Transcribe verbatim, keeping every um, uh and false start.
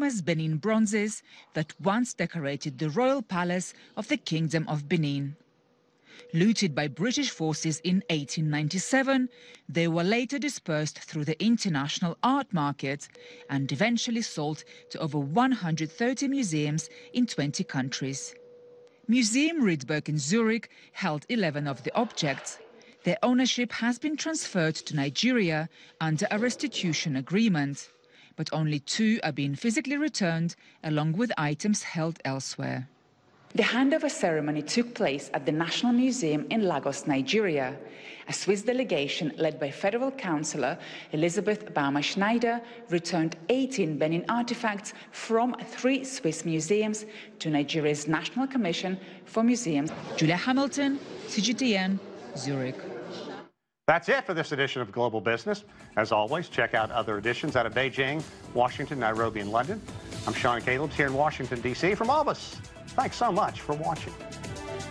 famous Benin bronzes that once decorated the royal palace of the Kingdom of Benin. Looted by British forces in eighteen ninety-seven, they were later dispersed through the international art market and eventually sold to over one hundred thirty museums in twenty countries. Museum Riedberg in Zurich held eleven of the objects. Their ownership has been transferred to Nigeria under a restitution agreement, but only two are being physically returned, along with items held elsewhere. The handover ceremony took place at the National Museum in Lagos, Nigeria. A Swiss delegation led by Federal Councillor Elizabeth Baumer-Schneider returned eighteen Benin artifacts from three Swiss museums to Nigeria's National Commission for Museums. Julia Hamilton, C G T N, Zurich. That's it for this edition of Global Business. As always, check out other editions out of Beijing, Washington, Nairobi, and London. I'm Sean Caleb here in Washington, D C From all of us, thanks so much for watching.